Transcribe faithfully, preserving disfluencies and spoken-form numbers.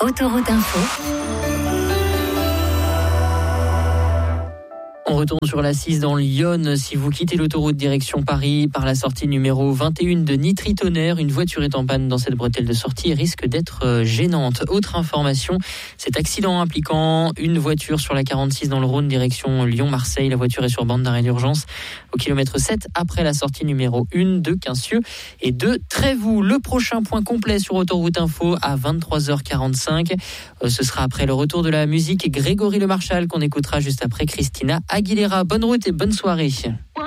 Autoroute Info. On retourne sur l'A six dans l'Yonne. Si vous quittez l'autoroute direction Paris par la sortie numéro vingt et un de Nitry-Tonnerre, une voiture est en panne dans cette bretelle de sortie et risque d'être gênante. Autre information, cet accident impliquant une voiture sur la quarante-six dans le Rhône direction Lyon-Marseille. La voiture est sur bande d'arrêt d'urgence au kilomètre sept après la sortie numéro un de Quincieux et de Trévoux. Le prochain point complet sur Autoroute Info à vingt-trois heures quarante-cinq. Ce sera après le retour de la musique Grégory Le Marchal qu'on écoutera juste après Christina Aguilera. Bonne route et bonne soirée.